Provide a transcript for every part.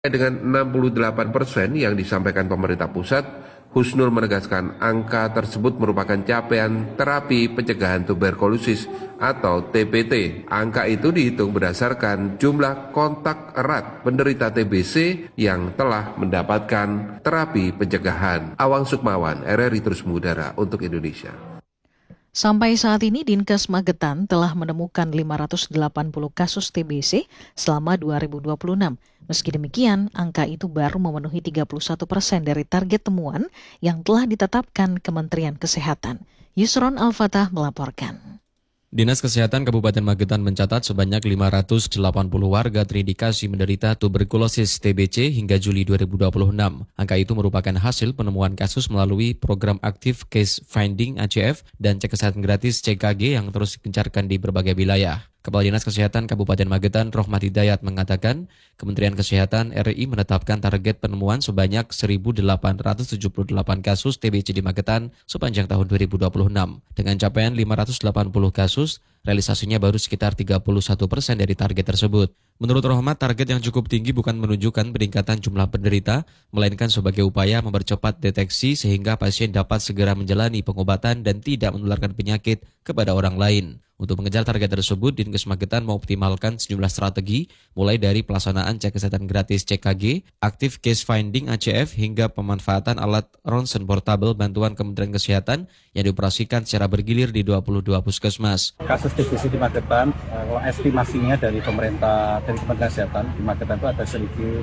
Dengan 68% yang disampaikan pemerintah pusat, Husnul menegaskan angka tersebut merupakan capaian terapi pencegahan tuberkulosis atau TPT. Angka itu dihitung berdasarkan jumlah kontak erat penderita TBC yang telah mendapatkan terapi pencegahan. Awang Sukmawan, RRI Terus Mengudara untuk Indonesia. Sampai saat ini Dinkes Magetan telah menemukan 580 kasus TBC selama 2026. Meski demikian, angka itu baru memenuhi 31% dari target temuan yang telah ditetapkan Kementerian Kesehatan. Yusron Al-Fatah melaporkan. Dinas Kesehatan Kabupaten Magetan mencatat sebanyak 580 warga terindikasi menderita tuberkulosis TBC hingga Juli 2026. Angka itu merupakan hasil penemuan kasus melalui program Active Case Finding ACF dan cek kesehatan gratis CKG yang terus digencarkan di berbagai wilayah. Kepala Dinas Kesehatan Kabupaten Magetan, Rohmat Hidayat, mengatakan Kementerian Kesehatan RI menetapkan target penemuan sebanyak 1.878 kasus TBC di Magetan sepanjang tahun 2026. Dengan capaian 580 kasus, realisasinya baru sekitar 31% dari target tersebut. Menurut Rohmat, target yang cukup tinggi bukan menunjukkan peningkatan jumlah penderita, melainkan sebagai upaya mempercepat deteksi sehingga pasien dapat segera menjalani pengobatan dan tidak menularkan penyakit kepada orang lain. Untuk mengejar target tersebut, Dinkes Magetan mengoptimalkan sejumlah strategi, mulai dari pelaksanaan cek kesehatan gratis CKG, Active Case Finding ACF, hingga pemanfaatan alat ronsen portable bantuan Kementerian Kesehatan yang dioperasikan secara bergilir di 22 puskesmas. Kasus TBC di Magetan, estimasinya dari pemerintah, dari Kementerian Kesehatan di Magetan itu ada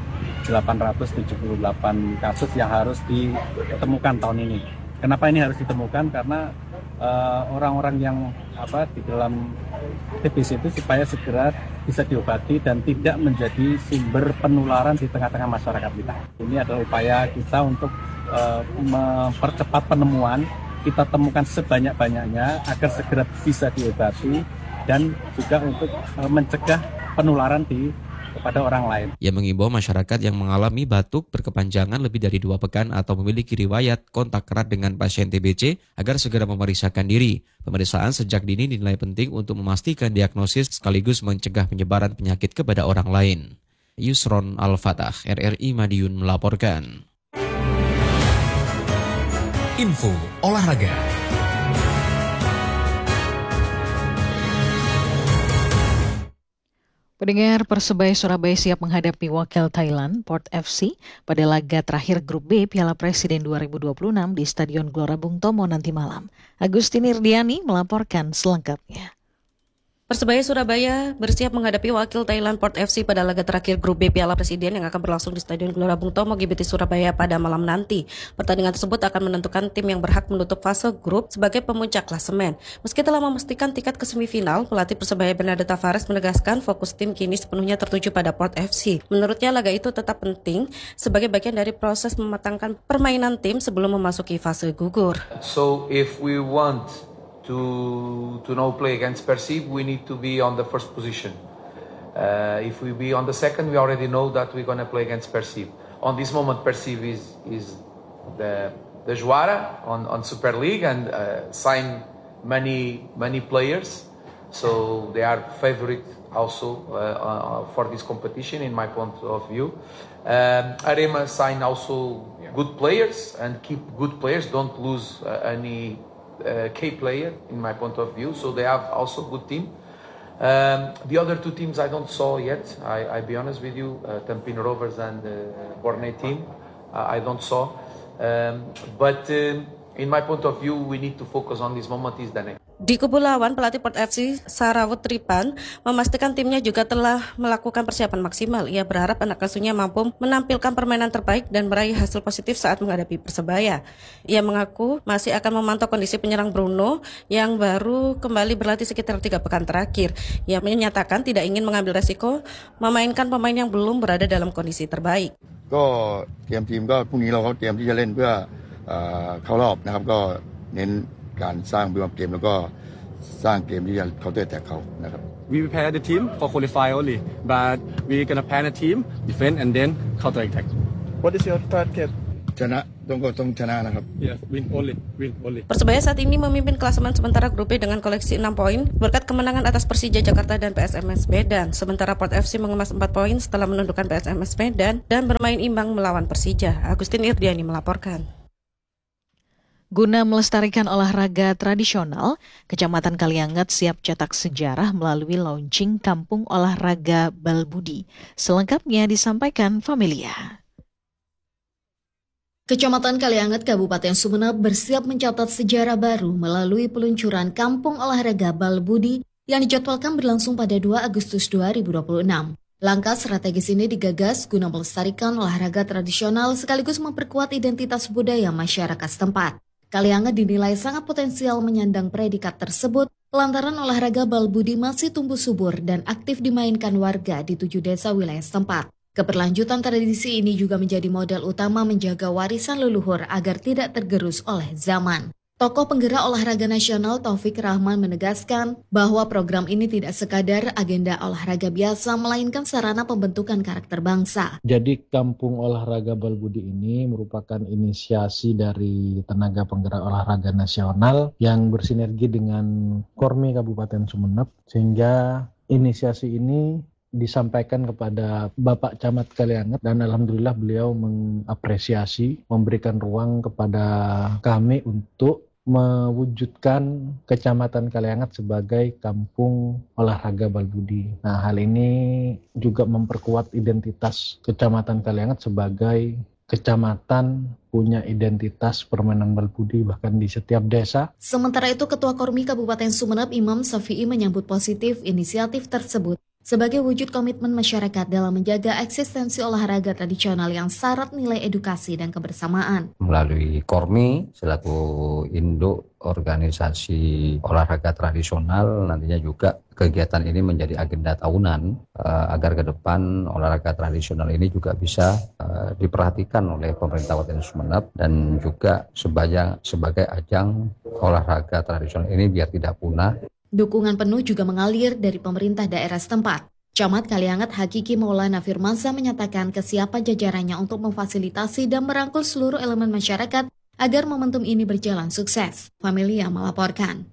1.878 kasus yang harus ditemukan tahun ini. Kenapa ini harus ditemukan? Karena orang-orang yang di dalam TBC itu supaya segera bisa diobati dan tidak menjadi sumber penularan di tengah-tengah masyarakat kita. Ini adalah upaya kita untuk mempercepat penemuan, kita temukan sebanyak-banyaknya agar segera bisa diobati dan juga untuk mencegah penularan kepada orang lain. Ia mengimbau masyarakat yang mengalami batuk berkepanjangan lebih dari 2 pekan atau memiliki riwayat kontak erat dengan pasien TBC agar segera memeriksakan diri. Pemeriksaan sejak dini dinilai penting untuk memastikan diagnosis sekaligus mencegah penyebaran penyakit kepada orang lain. Yusron Al-Fatah, RRI Madiun melaporkan. Info olahraga. Pendengar, Persebaya Surabaya siap menghadapi wakil Thailand, Port FC, pada laga terakhir Grup B Piala Presiden 2026 di Stadion Gelora Bung Tomo nanti malam. Agustin Irdiani melaporkan selengkapnya. Persebaya Surabaya bersiap menghadapi wakil Thailand Port FC pada laga terakhir Grup B Piala Presiden yang akan berlangsung di Stadion Gelora Bung Tomo GBT Surabaya pada malam nanti. Pertandingan tersebut akan menentukan tim yang berhak menutup fase grup sebagai pemuncak klasemen. Meski telah memastikan tiket ke semifinal, pelatih Persebaya Bernardo Tavares menegaskan fokus tim kini sepenuhnya tertuju pada Port FC. Menurutnya laga itu tetap penting sebagai bagian dari proses mematangkan permainan tim sebelum memasuki fase gugur. So if we want to now play against Persib, we need to be on the first position. If we be on the second, we already know that we're going to play against Persib. On this moment, Persib is the Juara on Super League and sign many players, so they are favorite also for this competition in my point of view. Arema sign also good players and keep good players, don't lose any key player in my point of view, so they have also good team. The other two teams I don't saw yet. I be honest with you, Tampin Rovers and Borneo team, I don't saw. But in my point of view, we need to focus on this moment is the next. Di kubu lawan, pelatih Port FC Sarawut Tripan memastikan timnya juga telah melakukan persiapan maksimal. Ia berharap anak asuhnya mampu menampilkan permainan terbaik dan meraih hasil positif saat menghadapi Persebaya. Ia mengaku masih akan memantau kondisi penyerang Bruno yang baru kembali berlatih sekitar 3 pekan terakhir. Ia menyatakan tidak ingin mengambil resiko memainkan pemain yang belum berada dalam kondisi terbaik. ก็เตรียมทีมก็พรุ่งนี้เราก็เตรียมที่จะเล่นเพื่อเข้ารอบนะครับก็เน้นการสร้างบอลเกมแล้วก็สร้างเกมที่จะเคาน์เตอร์แตกเขานะครับ We prepare the team for qualify only, but we gonna plan a team, defend and then counter attack. What is your target ชนะต้องชนะนะครับ Yes, win only. Persebaya saat ini memimpin klasemen sementara grup B dengan koleksi 6 poin berkat kemenangan atas Persija Jakarta dan PSMS Medan. Sementara Port FC mengemas 4 poin setelah menundukkan PSMS Medan dan bermain imbang melawan Persija. Agustin Irdiani melaporkan. Guna melestarikan olahraga tradisional, Kecamatan Kalianget siap cetak sejarah melalui launching Kampung Olahraga Balbudi. Selengkapnya disampaikan Familia. Kecamatan Kalianget, Kabupaten Sumeneb bersiap mencatat sejarah baru melalui peluncuran Kampung Olahraga Balbudi yang dijadwalkan berlangsung pada 2 Agustus 2026. Langkah strategis ini digagas guna melestarikan olahraga tradisional sekaligus memperkuat identitas budaya masyarakat setempat. Kalianget dinilai sangat potensial menyandang predikat tersebut lantaran olahraga Balbudi masih tumbuh subur dan aktif dimainkan warga di 7 desa wilayah setempat. Keberlanjutan tradisi ini juga menjadi modal utama menjaga warisan leluhur agar tidak tergerus oleh zaman. Tokoh penggerak olahraga nasional Taufik Rahman menegaskan bahwa program ini tidak sekadar agenda olahraga biasa, melainkan sarana pembentukan karakter bangsa. Jadi Kampung Olahraga Balbudi ini merupakan inisiasi dari tenaga penggerak olahraga nasional yang bersinergi dengan Kormi Kabupaten Sumeneb, sehingga inisiasi ini disampaikan kepada Bapak Camat Kalianget dan alhamdulillah beliau mengapresiasi, memberikan ruang kepada kami untuk mewujudkan Kecamatan Kalianget sebagai Kampung Olahraga Balbudi. Nah, hal ini juga memperkuat identitas Kecamatan Kalianget sebagai kecamatan punya identitas permainan Balbudi bahkan di setiap desa. Sementara itu, Ketua Kormi Kabupaten Sumeneb Imam Safi'i menyambut positif inisiatif tersebut sebagai wujud komitmen masyarakat dalam menjaga eksistensi olahraga tradisional yang syarat nilai edukasi dan kebersamaan. Melalui Kormi selaku induk organisasi olahraga tradisional, nantinya juga kegiatan ini menjadi agenda tahunan agar ke depan olahraga tradisional ini juga bisa diperhatikan oleh pemerintah Kabupaten Sumeneb dan juga sebagai ajang olahraga tradisional ini biar tidak punah. Dukungan penuh juga mengalir dari pemerintah daerah setempat. Camat Kalianget Hakiki Maulana Firmansyah menyatakan kesiapan jajarannya untuk memfasilitasi dan merangkul seluruh elemen masyarakat agar momentum ini berjalan sukses. Familia melaporkan.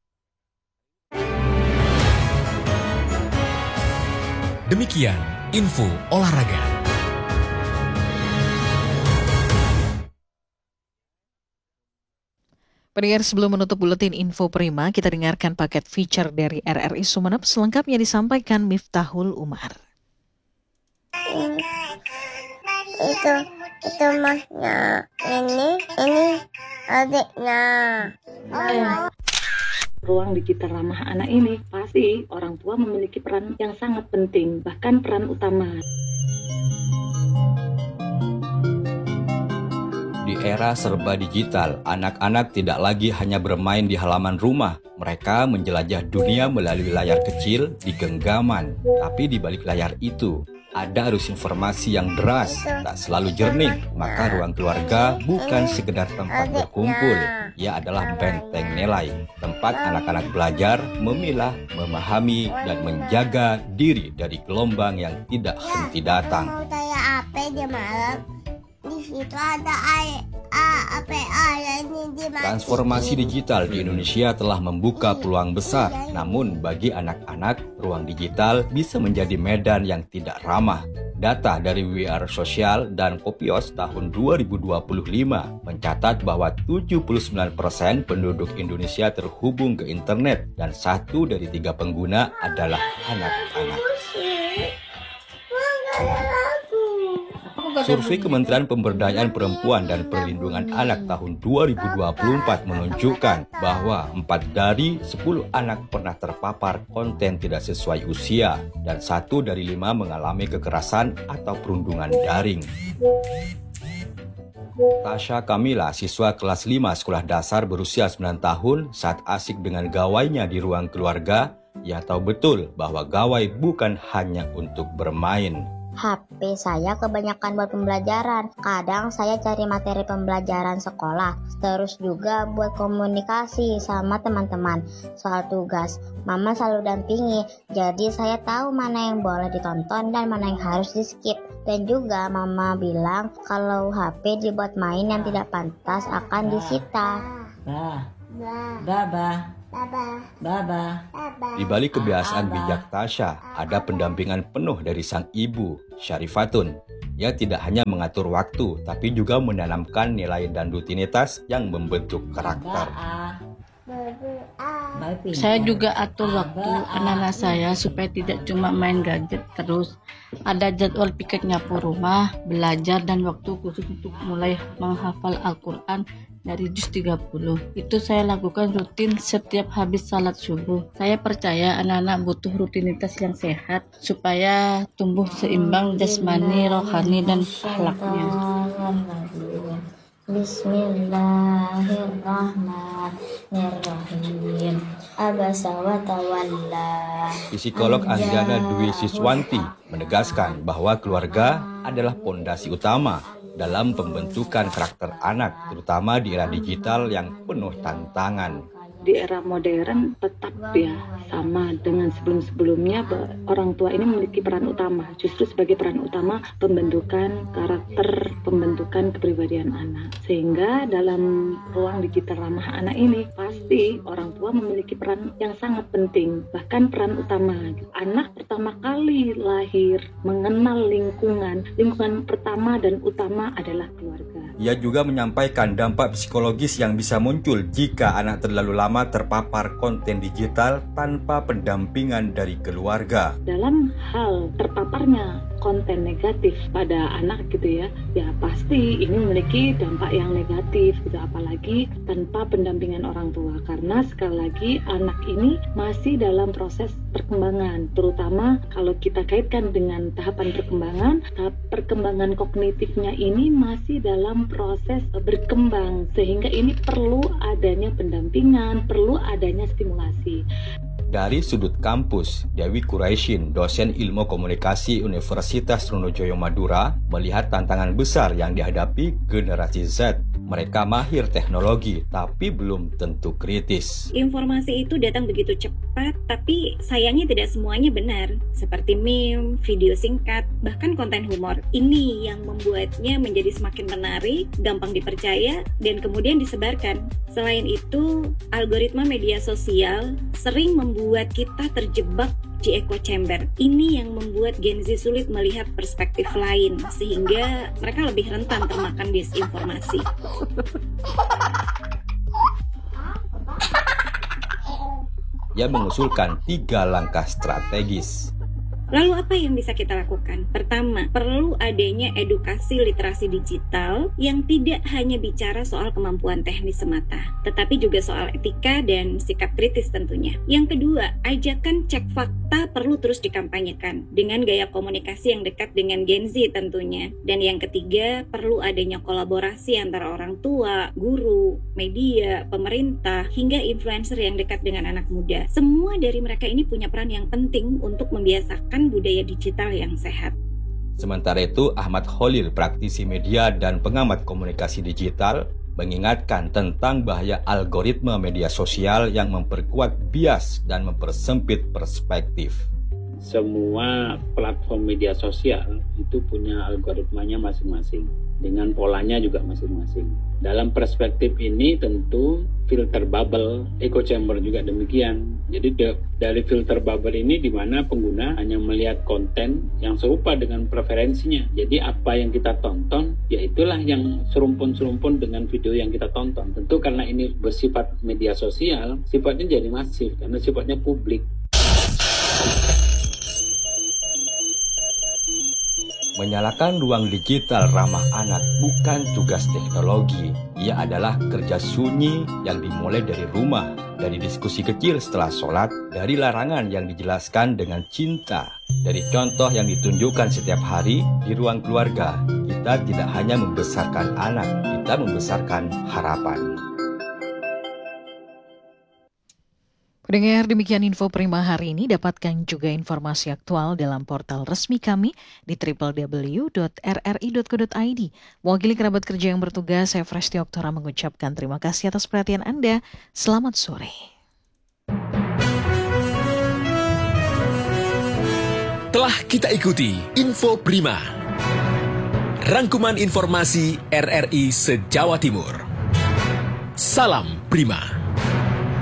Demikian info olahraga. Pendengar, sebelum menutup buletin info prima, kita dengarkan paket feature dari RRI Sumeneb, selengkapnya disampaikan Miftahul Umar. Itu masnya, ini adiknya. Ruang digital ramah anak ini pasti orang tua memiliki peran yang sangat penting, bahkan peran utama. Di era serba digital, anak-anak tidak lagi hanya bermain di halaman rumah. Mereka menjelajah dunia melalui layar kecil di genggaman. Tapi di balik layar itu, ada arus informasi yang deras, tak selalu jernih. Maka ruang keluarga bukan sekedar tempat berkumpul. Ia adalah benteng nilai, tempat anak-anak belajar, memilah, memahami, dan menjaga diri dari gelombang yang tidak henti datang. Mau tanya apa dia malam? Di situ ada Transformasi digital di Indonesia telah membuka peluang besar. Namun bagi anak-anak, ruang digital bisa menjadi medan yang tidak ramah. Data dari WR Sosial dan Kopios tahun 2025 mencatat bahwa 79% penduduk Indonesia terhubung ke internet dan 1 dari 3 pengguna adalah anak-anak. Survei Kementerian Pemberdayaan Perempuan dan Perlindungan Anak tahun 2024 menunjukkan bahwa 4 dari 10 anak pernah terpapar konten tidak sesuai usia dan 1 dari 5 mengalami kekerasan atau perundungan daring. Tasha Kamila, siswa kelas 5 sekolah dasar berusia 9 tahun, saat asik dengan gawainya di ruang keluarga, ia tahu betul bahwa gawai bukan hanya untuk bermain. HP saya kebanyakan buat pembelajaran. Kadang saya cari materi pembelajaran sekolah. Terus juga buat komunikasi sama teman-teman. Soal tugas, Mama selalu dampingi. Jadi saya tahu mana yang boleh ditonton dan mana yang harus di-skip. Dan juga mama bilang kalau HP dibuat main yang tidak pantas akan disita. Di balik kebiasaan bijak Tasya, ada pendampingan penuh dari sang ibu, Syarifatun. Ia tidak hanya mengatur waktu, tapi juga menanamkan nilai dan rutinitas yang membentuk karakter. Saya juga atur waktu anak-anak saya supaya tidak cuma main gadget terus. Ada jadwal pikir nyapu rumah, belajar, dan waktu khusus untuk mulai menghafal Al-Quran dari juz 30. Itu saya lakukan rutin setiap habis salat subuh. Saya percaya anak-anak butuh rutinitas yang sehat supaya tumbuh seimbang jasmani, rohani, dan akhlaknya. Bismillahirrahmanirrahim. Abasa wa tawalla. Psikolog Anggana Dwi Siswanti menegaskan bahwa keluarga adalah pondasi utama dalam pembentukan karakter anak, terutama di era digital yang penuh tantangan. Di era modern tetap ya sama dengan sebelum-sebelumnya, orang tua ini memiliki peran utama, justru sebagai peran utama pembentukan karakter, pembentukan kepribadian anak. Sehingga dalam ruang digital ramah anak ini pasti orang tua memiliki peran yang sangat penting, bahkan peran utama. Anak pertama kali lahir mengenal lingkungan pertama dan utama adalah keluarga. Ia juga menyampaikan dampak psikologis yang bisa muncul jika anak terlalu lama terpapar konten digital tanpa pendampingan dari keluarga. Dalam hal terpaparnya konten negatif pada anak gitu ya pasti ini memiliki dampak yang negatif gitu, apalagi tanpa pendampingan orang tua, karena sekali lagi anak ini masih dalam proses perkembangan, terutama kalau kita kaitkan dengan tahapan perkembangan, tahap perkembangan kognitifnya ini masih dalam proses berkembang, sehingga ini perlu adanya pendampingan, perlu adanya stimulasi. Dari sudut kampus, Dewi Quraisyin, dosen ilmu komunikasi Universitas Trunojoyo Madura, melihat tantangan besar yang dihadapi generasi Z. Mereka mahir teknologi, tapi belum tentu kritis. Informasi itu datang begitu cepat, tapi sayangnya tidak semuanya benar. Seperti meme, video singkat, bahkan konten humor. Ini yang membuatnya menjadi semakin menarik, gampang dipercaya, dan kemudian disebarkan. Selain itu, algoritma media sosial sering membuat kita terjebak di echo chamber. Ini yang membuat Gen Z sulit melihat perspektif lain, sehingga mereka lebih rentan termakan disinformasi. Ia mengusulkan 3 langkah strategis. Lalu apa yang bisa kita lakukan? Pertama, perlu adanya edukasi literasi digital yang tidak hanya bicara soal kemampuan teknis semata, tetapi juga soal etika dan sikap kritis tentunya. Yang kedua, ajakan cek fakta perlu terus dikampanyekan dengan gaya komunikasi yang dekat dengan Gen Z tentunya. Dan yang ketiga, perlu adanya kolaborasi antara orang tua, guru, media, pemerintah, hingga influencer yang dekat dengan anak muda. Semua dari mereka ini punya peran yang penting untuk membiasakan budaya digital yang sehat. Sementara itu, Ahmad Khalil, praktisi media dan pengamat komunikasi digital, mengingatkan tentang bahaya algoritma media sosial yang memperkuat bias dan mempersempit perspektif. Semua platform media sosial itu punya algoritmanya masing-masing, dengan polanya juga masing-masing. Dalam perspektif ini tentu filter bubble, echo chamber juga demikian. Jadi dari filter bubble ini di mana pengguna hanya melihat konten yang serupa dengan preferensinya. Jadi apa yang kita tonton, ya itulah yang serumpun-serumpun dengan video yang kita tonton. Tentu karena ini bersifat media sosial, sifatnya jadi masif karena sifatnya publik. Menyalakan ruang digital ramah anak bukan tugas teknologi. Ia adalah kerja sunyi yang dimulai dari rumah, dari diskusi kecil setelah sholat, dari larangan yang dijelaskan dengan cinta, dari contoh yang ditunjukkan setiap hari di ruang keluarga. Kita tidak hanya membesarkan anak, kita membesarkan harapan. Pendengar, demikian info Prima hari ini. Dapatkan juga informasi aktual dalam portal resmi kami di www.rri.co.id. Mewakili kerabat kerja yang bertugas, saya Fresti Oktora mengucapkan terima kasih atas perhatian Anda. Selamat sore. Telah kita ikuti Info Prima. rangkuman informasi RRI se-Jawa Timur. Salam Prima.